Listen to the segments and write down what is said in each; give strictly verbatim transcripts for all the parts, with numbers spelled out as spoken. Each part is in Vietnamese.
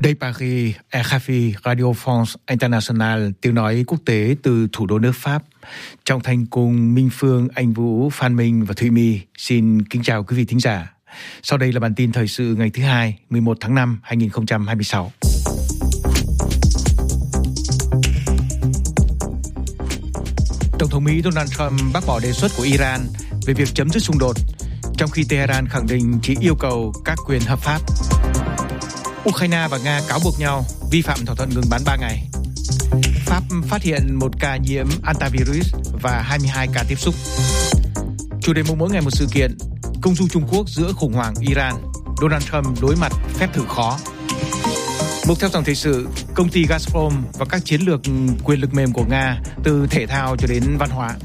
Đây Paris, R F I, Radio France International, tiếng nói quốc tế từ thủ đô nước Pháp. Trọng Thành cùng Minh Phương, Anh Vũ, Phan Minh và Thụy My xin kính chào quý vị thính giả. Sau đây là bản tin thời sự ngày thứ hai, mười một tháng năm, hai nghìn không trăm hai mươi sáu. Tổng thống Mỹ Donald Trump bác bỏ đề xuất của Iran về việc chấm dứt xung đột, trong khi Tehran khẳng định chỉ yêu cầu các quyền hợp pháp. Ukraine và Nga cáo buộc nhau vi phạm thỏa thuận ngừng bắn ba ngày. Pháp phát hiện một ca nhiễm antivirus và hai mươi hai ca tiếp xúc. Chủ đề mỗi ngày một sự kiện, công du Trung Quốc giữa khủng hoảng Iran, Donald Trump đối mặt phép thử khó. Mục theo dòng thời sự, công ty Gazprom và các chiến lược quyền lực mềm của Nga từ thể thao cho đến văn hóa.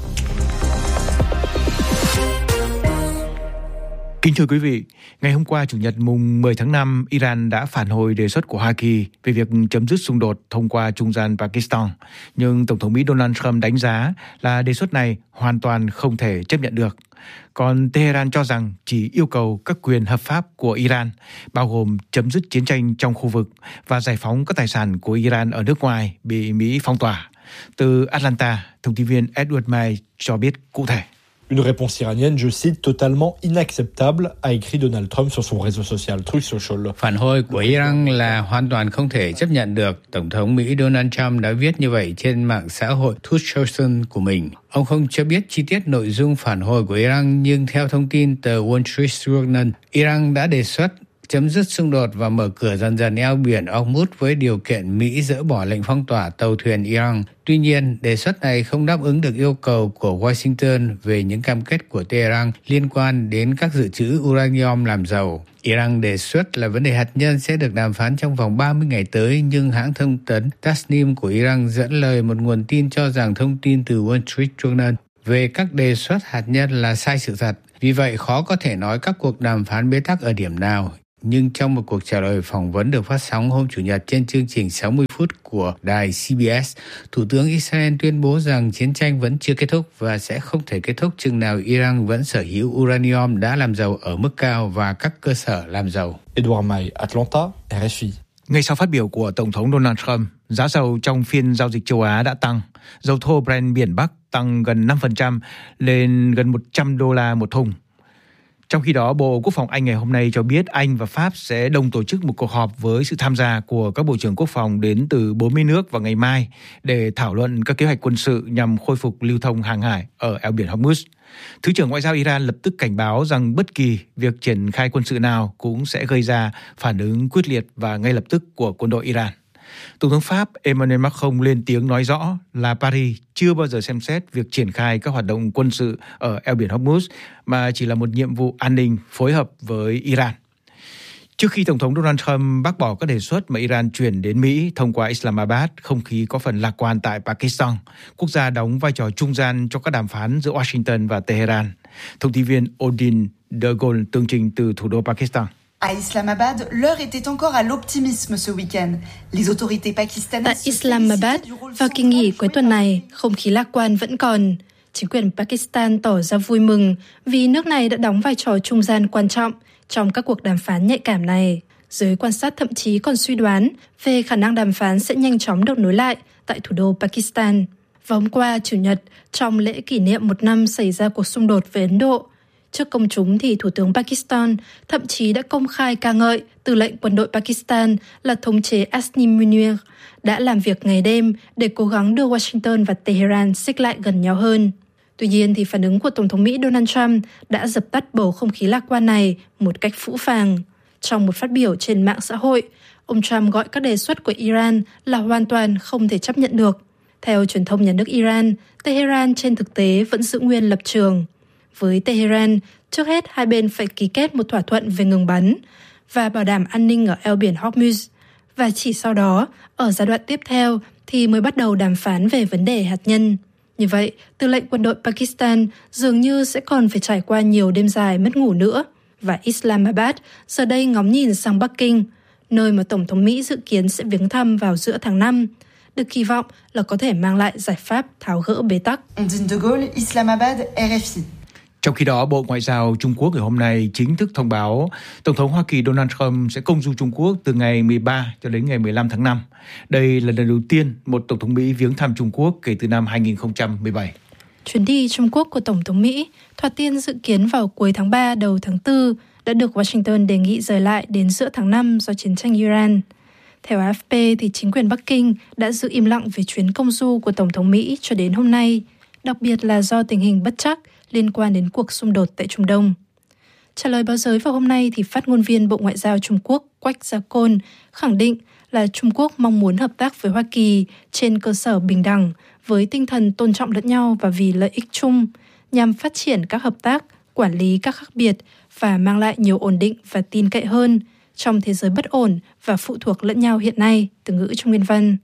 Kính thưa quý vị, ngày hôm qua Chủ nhật mùng mười tháng năm, Iran đã phản hồi đề xuất của Hoa Kỳ về việc chấm dứt xung đột thông qua trung gian Pakistan. Nhưng Tổng thống Mỹ Donald Trump đánh giá là đề xuất này hoàn toàn không thể chấp nhận được. Còn Tehran cho rằng chỉ yêu cầu các quyền hợp pháp của Iran, bao gồm chấm dứt chiến tranh trong khu vực và giải phóng các tài sản của Iran ở nước ngoài bị Mỹ phong tỏa. Từ Atlanta, thông tin viên Edward May cho biết cụ thể. Une réponse iranienne, je cite, totalement inacceptable, a écrit Donald Trump sur son réseau social Truth Social. Phản hồi của Iran là hoàn toàn không thể chấp nhận được. Tổng thống Mỹ Donald Trump đã viết như vậy trên mạng xã hội Truth Social của mình. Ông không cho biết chi tiết nội dung phản hồi của Iran, nhưng theo thông tin tờ Wall Street Journal, Iran đã đề xuất chấm dứt xung đột và mở cửa dần dần eo biển Hormuz với điều kiện Mỹ dỡ bỏ lệnh phong tỏa tàu thuyền Iran. Tuy nhiên, đề xuất này không đáp ứng được yêu cầu của Washington về những cam kết của Tehran liên quan đến các dự trữ uranium làm giàu. Iran đề xuất là vấn đề hạt nhân sẽ được đàm phán trong vòng ba mươi ngày tới, nhưng hãng thông tấn Tasnim của Iran dẫn lời một nguồn tin cho rằng thông tin từ Wall Street Journal về các đề xuất hạt nhân là sai sự thật. Vì vậy, khó có thể nói các cuộc đàm phán bế tắc ở điểm nào. Nhưng trong một cuộc trả lời phỏng vấn được phát sóng hôm Chủ nhật trên chương trình sáu mươi phút của đài C B S, Thủ tướng Israel tuyên bố rằng chiến tranh vẫn chưa kết thúc và sẽ không thể kết thúc chừng nào Iran vẫn sở hữu uranium đã làm giàu ở mức cao và các cơ sở làm giàu. Edward May, Atlanta, R F I. Ngay sau phát biểu của Tổng thống Donald Trump, giá dầu trong phiên giao dịch châu Á đã tăng. Dầu thô Brent biển Bắc tăng gần năm phần trăm lên gần một trăm đô la một thùng. Trong khi đó, Bộ Quốc phòng Anh ngày hôm nay cho biết Anh và Pháp sẽ đồng tổ chức một cuộc họp với sự tham gia của các bộ trưởng quốc phòng đến từ bốn mươi nước vào ngày mai để thảo luận các kế hoạch quân sự nhằm khôi phục lưu thông hàng hải ở eo biển Hormuz. Thứ trưởng Ngoại giao Iran lập tức cảnh báo rằng bất kỳ việc triển khai quân sự nào cũng sẽ gây ra phản ứng quyết liệt và ngay lập tức của quân đội Iran. Tổng thống Pháp Emmanuel Macron lên tiếng nói rõ là Paris chưa bao giờ xem xét việc triển khai các hoạt động quân sự ở eo biển Hormuz mà chỉ là một nhiệm vụ an ninh phối hợp với Iran. Trước khi Tổng thống Donald Trump bác bỏ các đề xuất mà Iran chuyển đến Mỹ thông qua Islamabad, không khí có phần lạc quan tại Pakistan, quốc gia đóng vai trò trung gian cho các đàm phán giữa Washington và Tehran. Thông tin viên Odin De Gaulle tường trình từ thủ đô Pakistan. À Islamabad, l'heure était encore à l'optimisme ce week-end. Les autorités pakistanaises. Tại Islamabad, vào kỳ nghỉ cuối tuần này, không khí lạc quan vẫn còn. Chính quyền Pakistan tỏ ra vui mừng vì nước này đã đóng vai trò trung gian quan trọng trong các cuộc đàm phán nhạy cảm này. Giới quan sát thậm chí còn suy đoán về khả năng đàm phán sẽ nhanh chóng được nối lại tại thủ đô Pakistan. Và hôm qua, Chủ nhật, trong lễ kỷ niệm một năm xảy ra cuộc xung đột với Ấn Độ, trước công chúng thì Thủ tướng Pakistan thậm chí đã công khai ca ngợi tư lệnh quân đội Pakistan là thống chế Asim Munir đã làm việc ngày đêm để cố gắng đưa Washington và Tehran xích lại gần nhau hơn. Tuy nhiên thì phản ứng của Tổng thống Mỹ Donald Trump đã dập tắt bầu không khí lạc quan này một cách phũ phàng. Trong một phát biểu trên mạng xã hội, ông Trump gọi các đề xuất của Iran là hoàn toàn không thể chấp nhận được. Theo truyền thông nhà nước Iran, Tehran trên thực tế vẫn giữ nguyên lập trường. Với Tehran, trước hết hai bên phải ký kết một thỏa thuận về ngừng bắn và bảo đảm an ninh ở eo biển Hormuz. Và chỉ sau đó, ở giai đoạn tiếp theo thì mới bắt đầu đàm phán về vấn đề hạt nhân. Như vậy, tư lệnh quân đội Pakistan dường như sẽ còn phải trải qua nhiều đêm dài mất ngủ nữa. Và Islamabad giờ đây ngóng nhìn sang Bắc Kinh, nơi mà Tổng thống Mỹ dự kiến sẽ viếng thăm vào giữa tháng năm, được kỳ vọng là có thể mang lại giải pháp tháo gỡ bế tắc. Odin De Gaulle, Islamabad, R F I. Trong khi đó, Bộ Ngoại giao Trung Quốc ngày hôm nay chính thức thông báo Tổng thống Hoa Kỳ Donald Trump sẽ công du Trung Quốc từ ngày mười ba cho đến ngày mười lăm tháng năm. Đây là lần đầu tiên một Tổng thống Mỹ viếng thăm Trung Quốc kể từ năm hai nghìn không trăm mười bảy. Chuyến đi Trung Quốc của Tổng thống Mỹ thoạt tiên dự kiến vào cuối tháng ba đầu tháng tư đã được Washington đề nghị rời lại đến giữa tháng năm do chiến tranh Iran. Theo a ép pê, thì chính quyền Bắc Kinh đã giữ im lặng về chuyến công du của Tổng thống Mỹ cho đến hôm nay, đặc biệt là do tình hình bất trắc liên quan đến cuộc xung đột tại Trung Đông. Trả lời báo giới vào hôm nay, thì phát ngôn viên Bộ Ngoại giao Trung Quốc Quách Gia Côn khẳng định là Trung Quốc mong muốn hợp tác với Hoa Kỳ trên cơ sở bình đẳng, với tinh thần tôn trọng lẫn nhau và vì lợi ích chung, nhằm phát triển các hợp tác, quản lý các khác biệt và mang lại nhiều ổn định và tin cậy hơn trong thế giới bất ổn và phụ thuộc lẫn nhau hiện nay, từ ngữ trong nguyên văn.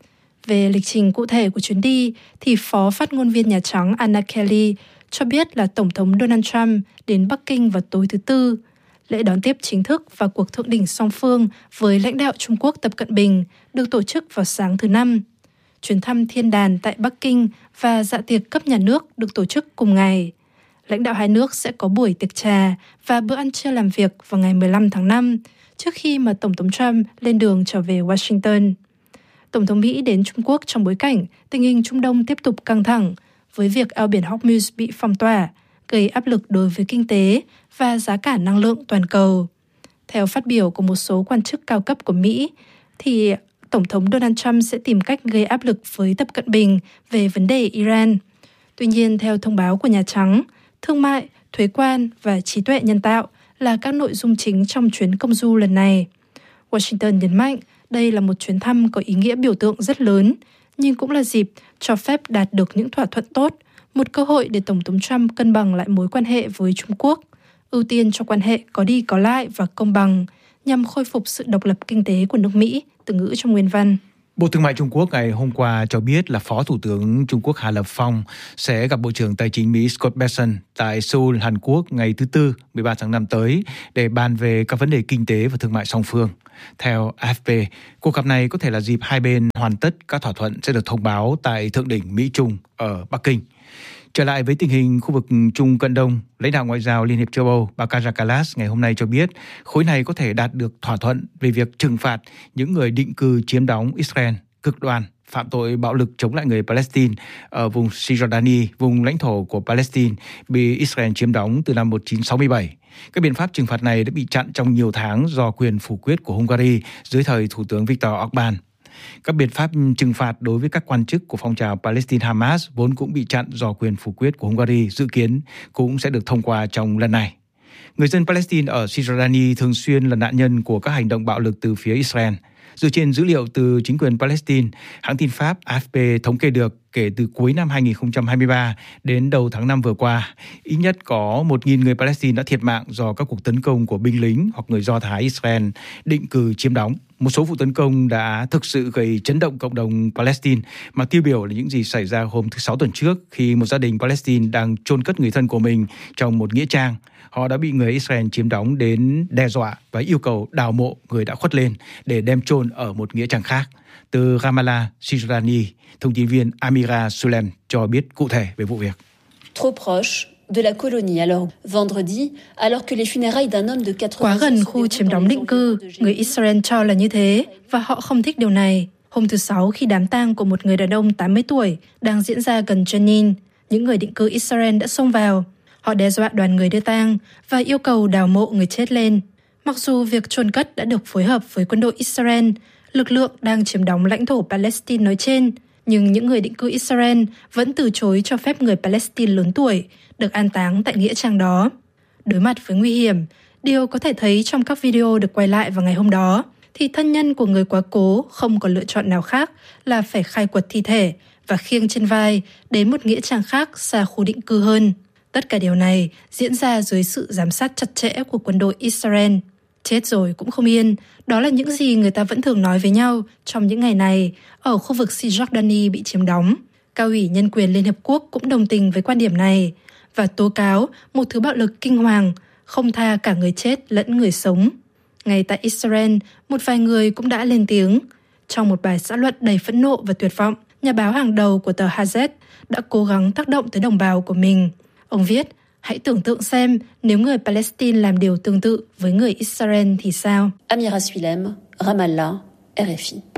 Về lịch trình cụ thể của chuyến đi, thì Phó phát ngôn viên Nhà Trắng Anna Kelly cho biết là Tổng thống Donald Trump đến Bắc Kinh vào tối thứ Tư. Lễ đón tiếp chính thức và cuộc thượng đỉnh song phương với lãnh đạo Trung Quốc Tập Cận Bình được tổ chức vào sáng thứ Năm. Chuyến thăm thiên đàn tại Bắc Kinh và dạ tiệc cấp nhà nước được tổ chức cùng ngày. Lãnh đạo hai nước sẽ có buổi tiệc trà và bữa ăn trưa làm việc vào ngày mười lăm tháng năm, trước khi mà Tổng thống Trump lên đường trở về Washington. Tổng thống Mỹ đến Trung Quốc trong bối cảnh tình hình Trung Đông tiếp tục căng thẳng, với việc eo biển Hormuz bị phong tỏa, gây áp lực đối với kinh tế và giá cả năng lượng toàn cầu. Theo phát biểu của một số quan chức cao cấp của Mỹ, thì Tổng thống Donald Trump sẽ tìm cách gây áp lực với Tập Cận Bình về vấn đề Iran. Tuy nhiên, theo thông báo của Nhà Trắng, thương mại, thuế quan và trí tuệ nhân tạo là các nội dung chính trong chuyến công du lần này. Washington nhấn mạnh đây là một chuyến thăm có ý nghĩa biểu tượng rất lớn, nhưng cũng là dịp cho phép đạt được những thỏa thuận tốt, một cơ hội để Tổng thống Trump cân bằng lại mối quan hệ với Trung Quốc, ưu tiên cho quan hệ có đi có lại và công bằng, nhằm khôi phục sự độc lập kinh tế của nước Mỹ, từ ngữ trong nguyên văn. Bộ Thương mại Trung Quốc ngày hôm qua cho biết là Phó Thủ tướng Trung Quốc Hà Lập Phong sẽ gặp Bộ trưởng Tài chính Mỹ Scott Bessent tại Seoul, Hàn Quốc ngày thứ Tư, mười ba tháng năm tới để bàn về các vấn đề kinh tế và thương mại song phương. Theo a ép pê, cuộc gặp này có thể là dịp hai bên hoàn tất các thỏa thuận sẽ được thông báo tại Thượng đỉnh Mỹ-Trung ở Bắc Kinh. Trở lại với tình hình khu vực Trung Cận Đông, lãnh đạo ngoại giao Liên hiệp châu Âu bà Kaja Kallas ngày hôm nay cho biết khối này có thể đạt được thỏa thuận về việc trừng phạt những người định cư chiếm đóng Israel cực đoan, phạm tội bạo lực chống lại người Palestine ở vùng Cisjordani, vùng lãnh thổ của Palestine bị Israel chiếm đóng từ năm một nghìn chín trăm sáu mươi bảy. Các biện pháp trừng phạt này đã bị chặn trong nhiều tháng do quyền phủ quyết của Hungary dưới thời Thủ tướng Viktor Orbán. Các biện pháp trừng phạt đối với các quan chức của phong trào Palestine Hamas vốn cũng bị chặn do quyền phủ quyết của Hungary dự kiến cũng sẽ được thông qua trong lần này. Người dân Palestine ở Cisjordani thường xuyên là nạn nhân của các hành động bạo lực từ phía Israel. Dựa trên dữ liệu từ chính quyền Palestine, hãng tin Pháp a ép pê thống kê được kể từ cuối năm hai nghìn không trăm hai mươi ba đến đầu tháng năm vừa qua, ít nhất có một nghìn người Palestine đã thiệt mạng do các cuộc tấn công của binh lính hoặc người Do Thái Israel định cư chiếm đóng. Một số vụ tấn công đã thực sự gây chấn động cộng đồng Palestine, mà tiêu biểu là những gì xảy ra hôm thứ Sáu tuần trước khi một gia đình Palestine đang chôn cất người thân của mình trong một nghĩa trang. Họ đã bị người Israel chiếm đóng đến đe dọa và yêu cầu đào mộ người đã khuất lên để đem chôn ở một nghĩa trang khác. Từ Ramallah, Cisjordani, thông tin viên Amira Sulem cho biết cụ thể về vụ việc. Trop proche de la colonie. Alors vendredi, alors que les funérailles d'un homme de quatre-vingts Quá gần khu chiếm đóng định cư, người Israel cho là như thế và họ không thích điều này. Hôm thứ Sáu, khi đám tang của một người đàn ông tám mươi tuổi đang diễn ra gần Jenin, những người định cư Israel đã xông vào. Họ đe dọa đoàn người đưa tang và yêu cầu đào mộ người chết lên. Mặc dù việc chôn cất đã được phối hợp với quân đội Israel, lực lượng đang chiếm đóng lãnh thổ Palestine nói trên, nhưng những người định cư Israel vẫn từ chối cho phép người Palestine lớn tuổi được an táng tại nghĩa trang đó. Đối mặt với nguy hiểm, điều có thể thấy trong các video được quay lại vào ngày hôm đó, thì thân nhân của người quá cố không có lựa chọn nào khác là phải khai quật thi thể và khiêng trên vai đến một nghĩa trang khác xa khu định cư hơn. Tất cả điều này diễn ra dưới sự giám sát chặt chẽ của quân đội Israel. Chết rồi cũng không yên, đó là những gì người ta vẫn thường nói với nhau trong những ngày này ở khu vực Cisjordani bị chiếm đóng. Cao ủy Nhân quyền Liên Hợp Quốc cũng đồng tình với quan điểm này và tố cáo một thứ bạo lực kinh hoàng, không tha cả người chết lẫn người sống. Ngay tại Israel, một vài người cũng đã lên tiếng. Trong một bài xã luận đầy phẫn nộ và tuyệt vọng, nhà báo hàng đầu của tờ Haaretz đã cố gắng tác động tới đồng bào của mình. Ông viết, Hãy tưởng tượng xem nếu người Palestine làm điều tương tự với người Israel thì sao? Amira Swilem, Ramallah, R F I.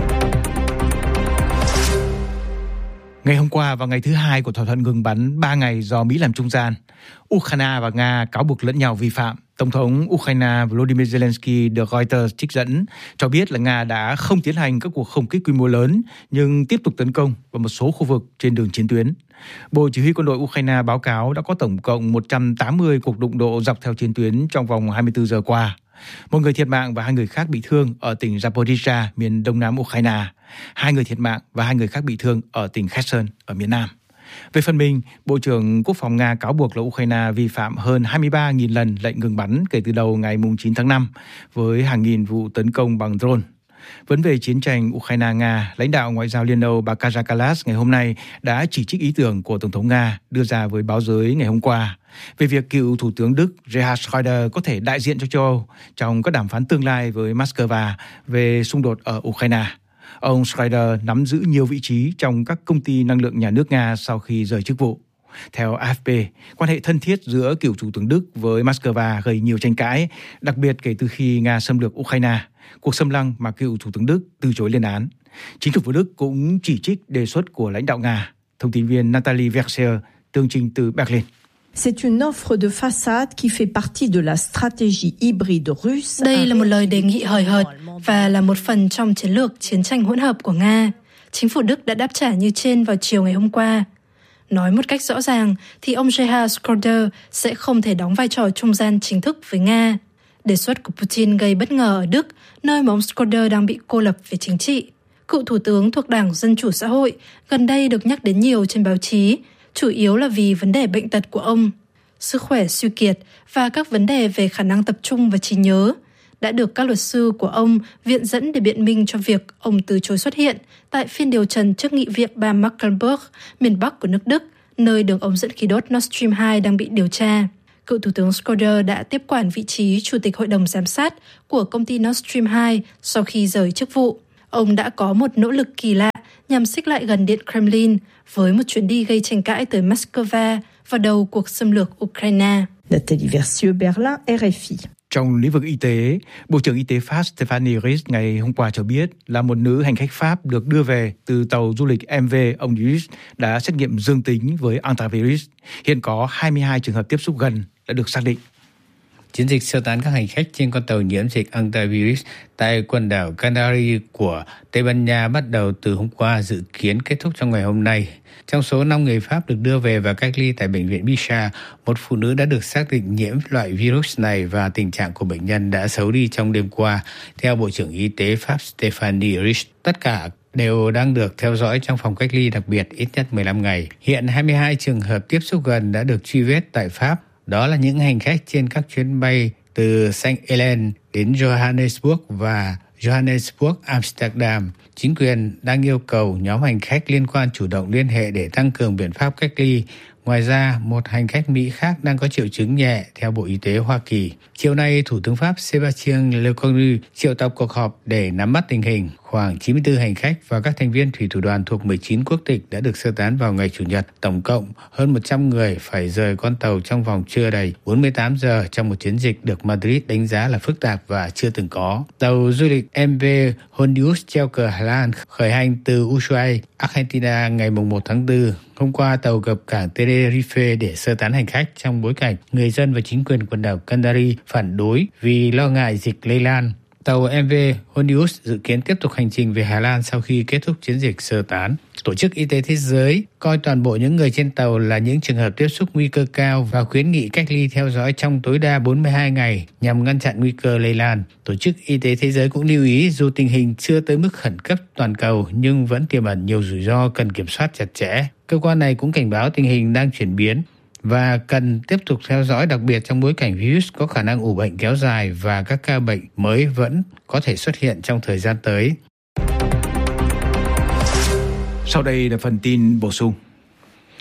Ngày hôm qua và ngày thứ hai của thỏa thuận ngừng bắn ba ngày do Mỹ làm trung gian, Ukraine và Nga cáo buộc lẫn nhau vi phạm. Tổng thống Ukraine Volodymyr Zelensky được Reuters trích dẫn cho biết là Nga đã không tiến hành các cuộc không kích quy mô lớn nhưng tiếp tục tấn công vào một số khu vực trên đường chiến tuyến. Bộ Chỉ huy Quân đội Ukraine báo cáo đã có tổng cộng một trăm tám mươi cuộc đụng độ dọc theo chiến tuyến trong vòng hai mươi tư giờ qua. Một người thiệt mạng và hai người khác bị thương ở tỉnh Zaporizhzhia, miền đông nam Ukraine. Hai người thiệt mạng và hai người khác bị thương ở tỉnh Kherson, ở miền nam. Về phần mình, Bộ trưởng Quốc phòng Nga cáo buộc là Ukraine vi phạm hơn hai mươi ba nghìn lần lệnh ngừng bắn kể từ đầu ngày chín tháng năm, với hàng nghìn vụ tấn công bằng drone. Vấn về chiến tranh Ukraine-Nga, lãnh đạo ngoại giao Liên Âu bà Kaja Kallas ngày hôm nay đã chỉ trích ý tưởng của Tổng thống Nga đưa ra với báo giới ngày hôm qua về việc cựu Thủ tướng Đức Gerhard Schröder có thể đại diện cho châu Âu trong các đàm phán tương lai với Moscow về xung đột ở Ukraine. Ông Schröder nắm giữ nhiều vị trí trong các công ty năng lượng nhà nước Nga sau khi rời chức vụ. Theo A F P, quan hệ thân thiết giữa cựu Thủ tướng Đức với Moscow gây nhiều tranh cãi, đặc biệt kể từ khi Nga xâm lược Ukraine, cuộc xâm lăng mà cựu Thủ tướng Đức từ chối lên án. Chính phủ Đức cũng chỉ trích đề xuất của lãnh đạo Nga. Thông tin viên Natalie Verser tường trình từ Berlin. C'est une offre de façade qui fait partie de la stratégie hybride russe. Đây là một lời đề nghị hời hợt và là một phần trong chiến lược chiến tranh hỗn hợp của Nga. Chính phủ Đức đã đáp trả như trên vào chiều ngày hôm qua. Nói một cách rõ ràng thì ông Gerhard Schröder sẽ không thể đóng vai trò trung gian chính thức với Nga. Đề xuất của Putin gây bất ngờ ở Đức, nơi mà ông Schröder đang bị cô lập về chính trị. Cựu thủ tướng thuộc Đảng Dân Chủ Xã hội gần đây được nhắc đến nhiều trên báo chí, chủ yếu là vì vấn đề bệnh tật của ông, sức khỏe suy kiệt và các vấn đề về khả năng tập trung và trí nhớ, đã được các luật sư của ông viện dẫn để biện minh cho việc ông từ chối xuất hiện tại phiên điều trần trước nghị viện bang Mecklenburg, miền Bắc của nước Đức, nơi đường ống dẫn khí đốt Nord Stream hai đang bị điều tra. Cựu Thủ tướng Schröder đã tiếp quản vị trí Chủ tịch Hội đồng Giám sát của công ty Nord Stream hai sau khi rời chức vụ. Ông đã có một nỗ lực kỳ lạ nhằm xích lại gần Điện Kremlin với một chuyến đi gây tranh cãi tới Moscow vào đầu cuộc xâm lược Ukraine. Nathalie Versieux, Berlin, R F I. Trong lĩnh vực y tế, Bộ trưởng Y tế Pháp Stéphanie Ries ngày hôm qua cho biết là một nữ hành khách Pháp được đưa về từ tàu du lịch M V Onus đã xét nghiệm dương tính với antivirus. Hiện có hai mươi hai trường hợp tiếp xúc gần đã được xác định. Chiến dịch sơ tán các hành khách trên con tàu nhiễm dịch antivirus tại quần đảo Canary của Tây Ban Nha bắt đầu từ hôm qua, dự kiến kết thúc trong ngày hôm nay. Trong số năm người Pháp được đưa về và cách ly tại bệnh viện Bichat, một phụ nữ đã được xác định nhiễm loại virus này và tình trạng của bệnh nhân đã xấu đi trong đêm qua. Theo Bộ trưởng Y tế Pháp Stéphanie Ries, tất cả đều đang được theo dõi trong phòng cách ly đặc biệt ít nhất mười lăm ngày. Hiện hai mươi hai trường hợp tiếp xúc gần đã được truy vết tại Pháp. Đó là những hành khách trên các chuyến bay từ Saint Helens đến Johannesburg và Johannesburg, Amsterdam. Chính quyền đang yêu cầu nhóm hành khách liên quan chủ động liên hệ để tăng cường biện pháp cách ly. Ngoài ra, một hành khách Mỹ khác đang có triệu chứng nhẹ theo Bộ Y tế Hoa Kỳ. Chiều nay, Thủ tướng Pháp Sébastien Lecornu triệu tập cuộc họp để nắm bắt tình hình. Khoảng chín mươi tư hành khách và các thành viên thủy thủ đoàn thuộc mười chín quốc tịch đã được sơ tán vào ngày Chủ nhật. Tổng cộng, hơn một trăm người phải rời con tàu trong vòng chưa đầy bốn mươi tám giờ trong một chiến dịch được Madrid đánh giá là phức tạp và chưa từng có. Tàu du lịch M V Hondius treo cờ Hà Lan khởi hành từ Ushuaia, Argentina ngày một tháng tư. Hôm qua, tàu gặp cảng Tenerife để sơ tán hành khách trong bối cảnh người dân và chính quyền quần đảo Canary phản đối vì lo ngại dịch lây lan. Tàu M V Hondius dự kiến tiếp tục hành trình về Hà Lan sau khi kết thúc chiến dịch sơ tán. Tổ chức Y tế Thế giới coi toàn bộ những người trên tàu là những trường hợp tiếp xúc nguy cơ cao và khuyến nghị cách ly theo dõi trong tối đa bốn mươi hai ngày nhằm ngăn chặn nguy cơ lây lan. Tổ chức Y tế Thế giới cũng lưu ý dù tình hình chưa tới mức khẩn cấp toàn cầu nhưng vẫn tiềm ẩn nhiều rủi ro cần kiểm soát chặt chẽ. Cơ quan này cũng cảnh báo tình hình đang chuyển biến và cần tiếp tục theo dõi, đặc biệt trong bối cảnh virus có khả năng ủ bệnh kéo dài và các ca bệnh mới vẫn có thể xuất hiện trong thời gian tới. Sau đây là phần tin bổ sung.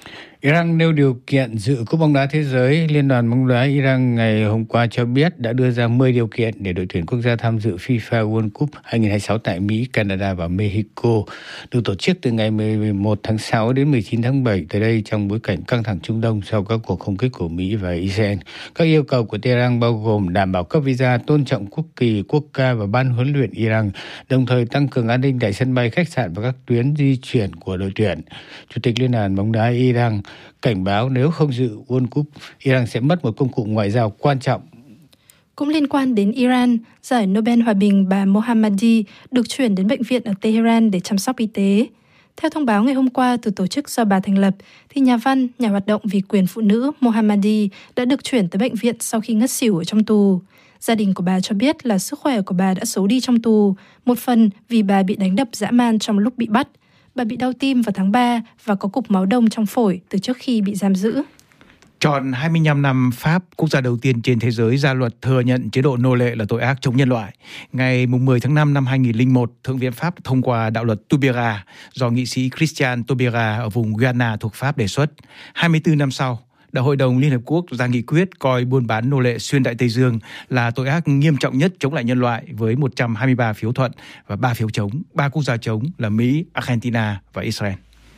Iran nêu điều kiện dự cúp bóng đá thế giới. Liên đoàn bóng đá Iran ngày hôm qua cho biết đã đưa ra mười điều kiện để đội tuyển quốc gia tham dự FIFA World Cup hai không hai sáu tại Mỹ, Canada và Mexico, được tổ chức từ ngày mười một tháng sáu đến mười chín tháng bảy tới đây trong bối cảnh căng thẳng Trung Đông sau các cuộc không kích của Mỹ và Israel. Các yêu cầu của Tehran bao gồm đảm bảo cấp visa, tôn trọng quốc kỳ, quốc ca và ban huấn luyện Iran, đồng thời tăng cường an ninh tại sân bay, khách sạn và các tuyến di chuyển của đội tuyển. Chủ tịch Liên đoàn bóng đá Iran cảnh báo nếu không dự World Cup, Iran sẽ mất một công cụ ngoại giao quan trọng. Cũng liên quan đến Iran, giải Nobel Hòa bình bà Mohammadi được chuyển đến bệnh viện ở Tehran để chăm sóc y tế. Theo thông báo ngày hôm qua từ tổ chức do bà thành lập, thì nhà văn, nhà hoạt động vì quyền phụ nữ Mohammadi đã được chuyển tới bệnh viện sau khi ngất xỉu ở trong tù. Gia đình của bà cho biết là sức khỏe của bà đã xấu đi trong tù, một phần vì bà bị đánh đập dã man trong lúc bị bắt. Bà bị đau tim vào tháng ba và có cục máu đông trong phổi từ trước khi bị giam giữ. Tròn hai mươi lăm năm Pháp, quốc gia đầu tiên trên thế giới ra luật thừa nhận chế độ nô lệ là tội ác chống nhân loại. Ngày mười tháng năm năm hai nghìn lẻ một, Thượng viện Pháp thông qua đạo luật Taubira do nghị sĩ Christian Taubira ở vùng Guyana thuộc Pháp đề xuất. hai mươi tư năm sau, Đại hội đồng Liên Hợp Quốc ra nghị quyết coi buôn bán nô lệ xuyên Đại Tây Dương là tội ác nghiêm trọng nhất chống lại nhân loại với một trăm hai mươi ba phiếu thuận và ba phiếu chống. Ba quốc gia chống là Mỹ, Argentina và Israel.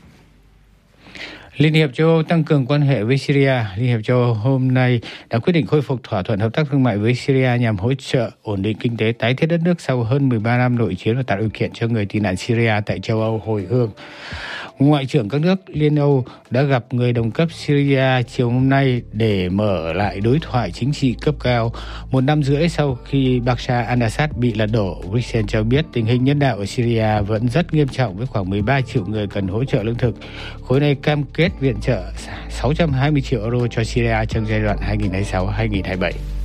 Liên hiệp châu Âu tăng cường quan hệ với Syria. Liên hiệp châu Âu hôm nay đã quyết định khôi phục thỏa thuận hợp tác thương mại với Syria nhằm hỗ trợ ổn định kinh tế, tái thiết đất nước sau hơn mười ba năm nội chiến và tạo điều kiện cho người tị nạn Syria tại châu Âu hồi hương. Ngoại trưởng các nước Liên Âu đã gặp người đồng cấp Syria chiều hôm nay để mở lại đối thoại chính trị cấp cao một năm rưỡi sau khi Bashar al-Assad bị lật đổ. Bruxelles cho biết tình hình nhân đạo ở Syria vẫn rất nghiêm trọng với khoảng mười ba triệu người cần hỗ trợ lương thực. Khối này cam kết viện trợ sáu trăm hai mươi triệu euro cho Syria trong giai đoạn hai nghìn không trăm hai mươi sáu đến hai nghìn không trăm hai mươi bảy.